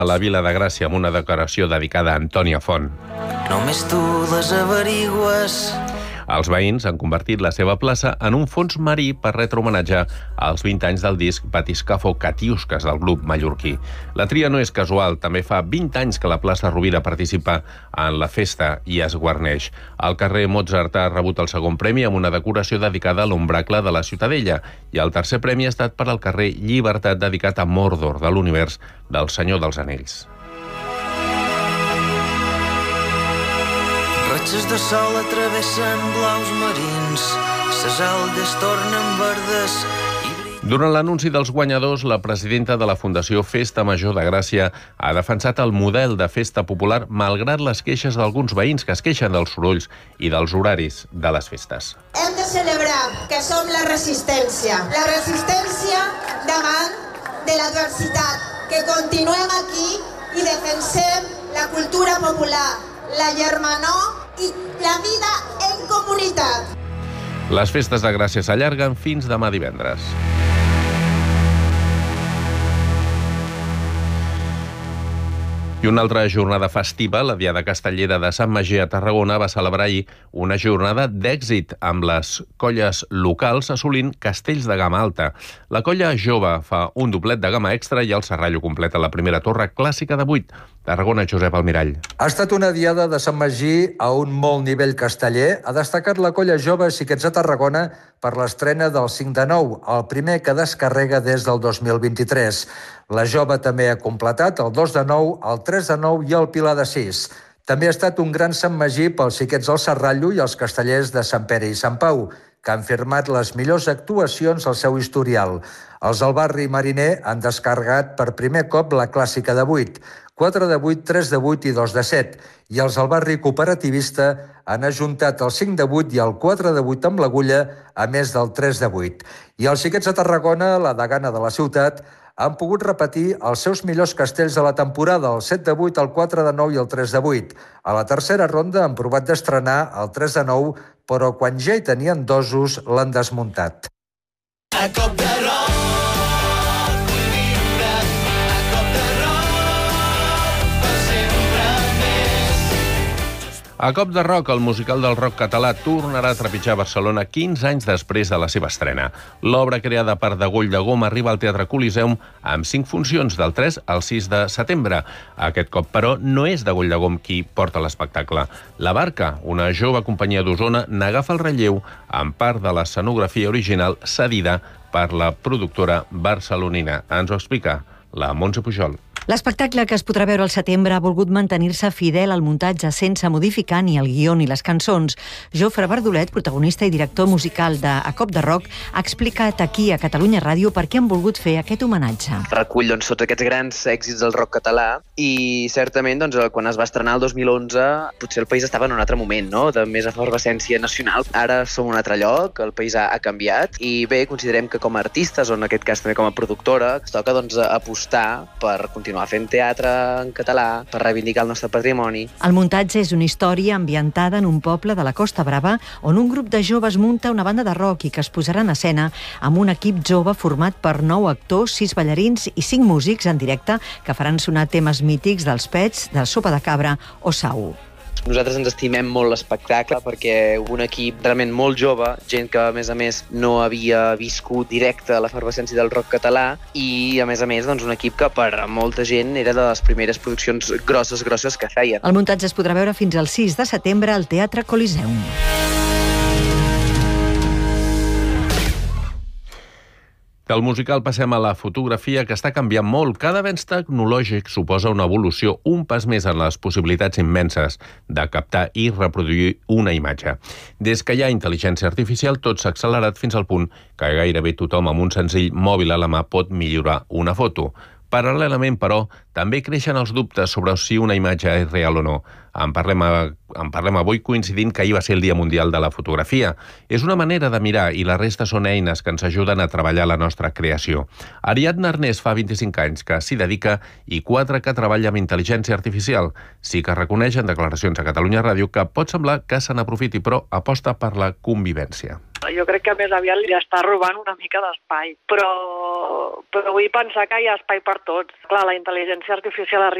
a la Vila de Gràcia amb una decoració dedicada a Antònia Font. Només tu les averigües. Els veïns han convertit la seva plaça en un fons marí per retre homenatge als 20 anys del disc Batiscafo Catiusques del grup mallorquí. La tria no és casual, també fa 20 anys que la plaça Rovira participa en la festa i es guarneix. El carrer Mozart ha rebut el segon premi amb una decoració dedicada a l'ombracle de la Ciutadella i el tercer premi ha estat per al carrer Llibertat dedicat a Mordor de l'univers del Senyor dels Anells. Ratxes de sol atravessen blaus marins, ses algues tornen verdes i brillen. Durant l'anunci dels guanyadors, la presidenta de la Fundació Festa Major de Gràcia ha defensat el model de festa popular malgrat les queixes d'alguns veïns que es queixen dels sorolls i dels horaris de les festes. Hem de celebrar que som la resistència davant de l'adversitat, que continuem aquí i defensem la cultura popular, la germanor i la vida en comunitat. Les festes de Gràcia s'allarguen fins demà divendres. I una altra jornada festiva, la Diada Castellera de Sant Magí a Tarragona, va celebrar ahir una jornada d'èxit amb les colles locals assolint castells de gamma alta. La colla jove fa un doblet de gamma extra i el Serrallo completa la primera torre clàssica de 8. Tarragona, Josep Almirall. Ha estat una Diada de Sant Magí a un molt nivell casteller. Ha destacat la colla jove Xiquets de Tarragona per l'estrena del 5 de 9, el primer que descarrega des del 2023. La jove també ha completat el 2 de 9, el 3 de 9 i el Pilar de 6. També ha estat un gran Sant Magí pels xiquets del Serrallo i els castellers de Sant Pere i Sant Pau, que han firmat les millors actuacions al seu historial. Els del barri mariner han descarregat per primer cop la clàssica de 8, 4 de 8, 3 de 8 i 2 de 7. I els del barri cooperativista han ajuntat el 5 de 8 i el 4 de 8 amb l'agulla, a més del 3 de 8. I els xiquets de Tarragona, la degana de la ciutat, han pogut repetir els seus millors castells de la temporada, el 7 de 8, el 4 de 9 i el 3 de 8. A la tercera ronda han provat d'estrenar el 3 de 9, però quan ja hi tenien dosos l'han desmuntat. A cop de rock, vull viure, a cop de rock, per sempre més. A cop de rock, el musical del rock català tornarà a trepitjar Barcelona 15 anys després de la seva estrena. L'obra creada per Degoll de Gom arriba al Teatre Coliseum amb 5 funcions del 3 al 6 de setembre. Aquest cop, però, no és Degoll de Gom qui porta l'espectacle. La Barca, una jove companyia d'Osona, n'agafa el relleu amb part de l'escenografia original cedida per la productora barcelonina. Ens ho explica la Montse Pujol. L'espectacle, que es podrà veure al setembre, ha volgut mantenir-se fidel al muntatge sense modificar ni el guió ni les cançons. Jofre Bardolet, protagonista i director musical de A Cop de Rock, ha explicat aquí a Catalunya Ràdio per què han volgut fer aquest homenatge. Recull tots aquests grans èxits del rock català i certament quan es va estrenar el 2011 potser el país estava en un altre moment, no? De més efervescència nacional. Ara som un altre lloc, el país ha canviat i bé, considerem que com a artistes, o en aquest cas també com a productora, es toca apostar per continuar fent teatre en català, per reivindicar el nostre patrimoni. El muntatge és una història ambientada en un poble de la Costa Brava on un grup de joves munta una banda de rock i que es posarà en escena amb un equip jove format per 9 actors, 6 ballarins i 5 músics en directe que faran sonar temes mítics dels Pets, de Sopa de Cabra o Sau. Nosaltres ens estimem molt l'espectacle perquè un equip realment molt jove, gent que a més no havia viscut directe l'efervescència del rock català i a més un equip que per a molta gent era de les primeres produccions grosses que feien. El muntatge es podrà veure fins al 6 de setembre al Teatre Coliseum. Del musical passem a la fotografia, que està canviant molt. Cada avenç tecnològic suposa una evolució, un pas més en les possibilitats immenses de captar i reproduir una imatge. Des que hi ha intel·ligència artificial, tot s'ha accelerat fins al punt que gairebé tothom amb un senzill mòbil a la mà pot millorar una foto. Paral·lelament, però, també creixen els dubtes sobre si una imatge és real o no. En parlem avui coincidint que ahir va ser el Dia Mundial de la Fotografia. És una manera de mirar i la resta són eines que ens ajuden a treballar la nostra creació. Ariadna Arnés fa 25 anys que s'hi dedica i 4 que treballa amb intel·ligència artificial. Sí que reconeix en declaracions a Catalunya Ràdio que pot semblar que se n'aprofiti, però aposta per la convivència. Jo crec que més aviat li està robant una mica d'espai, però vull pensar que hi ha espai per tots. Clar, la intel·ligència artificial